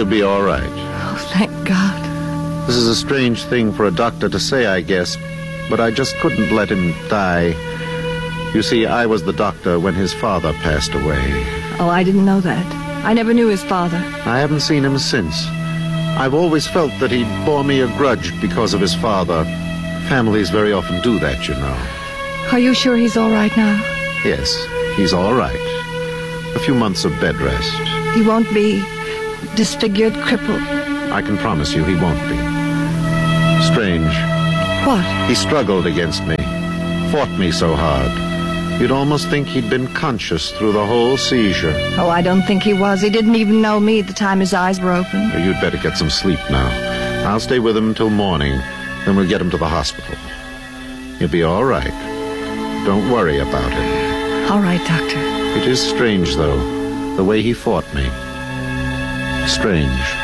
He'll be all right. Oh, thank God. This is a strange thing for a doctor to say, I guess, but I just couldn't let him die. You see, I was the doctor when his father passed away. Oh, I didn't know that. I never knew his father. I haven't seen him since. I've always felt that he bore me a grudge because of his father. Families very often do that, you know. Are you sure he's all right now? Yes, he's all right. A few months of bed rest. He won't be disfigured, crippled? I can promise you he won't be. Strange. What? He struggled against me, fought me so hard. You'd almost think he'd been conscious through the whole seizure. Oh, I don't think he was. He didn't even know me at the time his eyes were open. You'd better get some sleep now. I'll stay with him until morning, then we'll get him to the hospital. He'll be all right. Don't worry about him. All right, Doctor. It is strange, though, the way he fought me. Strange.